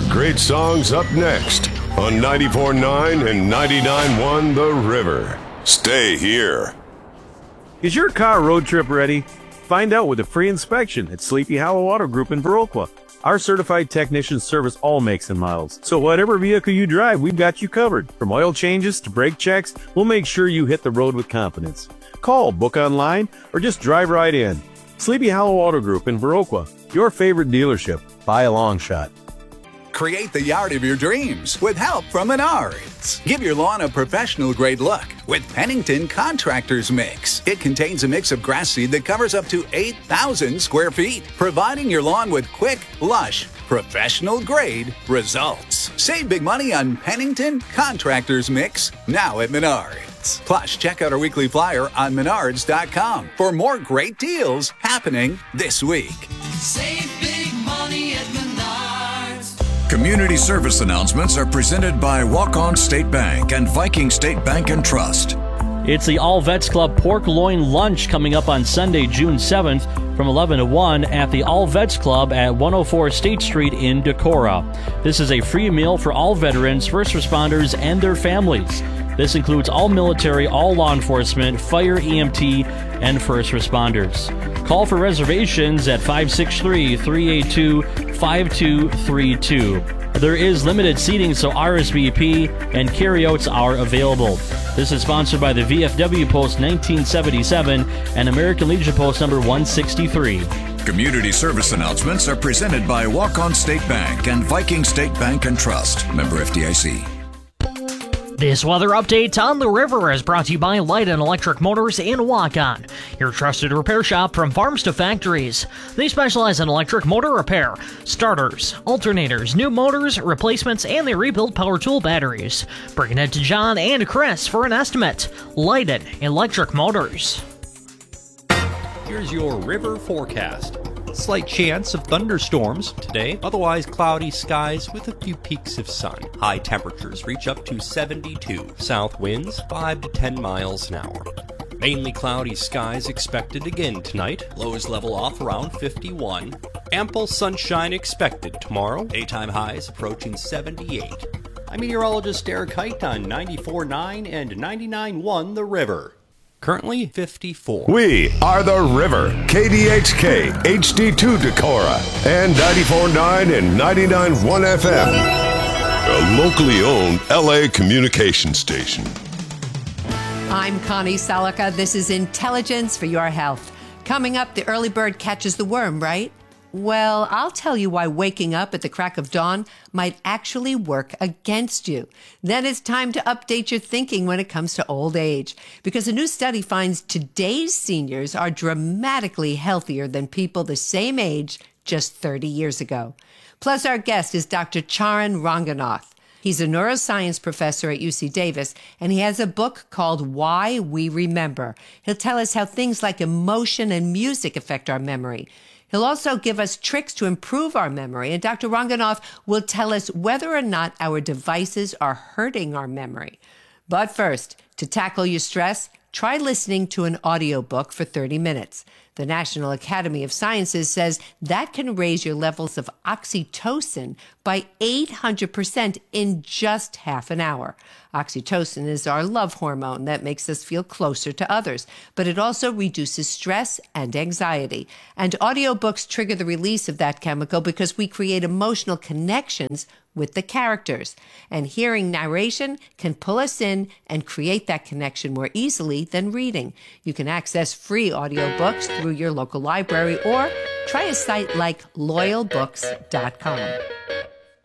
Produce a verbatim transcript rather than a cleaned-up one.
great songs up next on ninety-four point nine and ninety-nine point one The River. Stay here. Is your car road trip ready? Find out with a free inspection at Sleepy Hollow Auto Group in Viroqua. Our certified technicians service all makes and models, so whatever vehicle you drive, we've got you covered. From oil changes to brake checks, we'll make sure you hit the road with confidence. Call, book online, or just drive right in. Sleepy Hollow Auto Group in Viroqua, your favorite dealership by a long shot. Create the yard of your dreams with help from Menards. Give your lawn a professional-grade look with Pennington Contractors Mix. It contains a mix of grass seed that covers up to eight thousand square feet, providing your lawn with quick, lush, professional-grade results. Save big money on Pennington Contractors Mix now at Menards. Plus, check out our weekly flyer on menards dot com for more great deals happening this week. Save big money at Menards. Community service announcements are presented by Walk-On State Bank and Viking State Bank and Trust. It's the All Vets Club Pork Loin Lunch coming up on Sunday, June seventh from eleven to one at the All Vets Club at one oh four State Street in Decorah. This is a free meal for all veterans, first responders, and their families. This includes all military, all law enforcement, fire, E M T, and first responders. Call for reservations at five six three, three eight two, five two three two. There is limited seating, so R S V P and carryouts are available. This is sponsored by the V F W Post nineteen seventy-seven and American Legion Post number one sixty-three. Community service announcements are presented by Walk-On State Bank and Viking State Bank and Trust. Member F D I C. This weather update on the river is brought to you by Light and Electric Motors in Walk-On, your trusted repair shop from farms to factories. They specialize in electric motor repair, starters, alternators, new motors, replacements, and they rebuild power tool batteries. Bring it to John and Chris for an estimate. Light and Electric Motors. Here's your river forecast. Slight chance of thunderstorms today, otherwise cloudy skies with a few peaks of sun. High temperatures reach up to seventy-two. South winds five to ten miles an hour. Mainly cloudy skies expected again tonight. Lows level off around fifty-one. Ample sunshine expected tomorrow. Daytime highs approaching seventy-eight. I'm meteorologist Derek Height on ninety-four point nine and ninety-nine point one The River. Currently fifty-four. We are The River, K D H K, H D two Decorah, and ninety-four point nine and ninety-nine point one F M. A locally owned L A communication station. I'm Connie Salika. This is Intelligence for Your Health. Coming up, the early bird catches the worm, right? Well, I'll tell you why waking up at the crack of dawn might actually work against you. Then it's time to update your thinking when it comes to old age, because a new study finds today's seniors are dramatically healthier than people the same age just thirty years ago. Plus, our guest is Doctor Charan Ranganath. He's a neuroscience professor at U C Davis, and he has a book called Why We Remember. He'll tell us how things like emotion and music affect our memory. He'll also give us tricks to improve our memory, and Doctor Ranganath will tell us whether or not our devices are hurting our memory. But first, to tackle your stress, try listening to an audiobook for thirty minutes. The National Academy of Sciences says that can raise your levels of oxytocin by eight hundred percent in just half an hour. Oxytocin is our love hormone that makes us feel closer to others, but it also reduces stress and anxiety. And audiobooks trigger the release of that chemical because we create emotional connections with the characters. And hearing narration can pull us in and create that connection more easily than reading. You can access free audiobooks through your local library or try a site like loyal books dot com.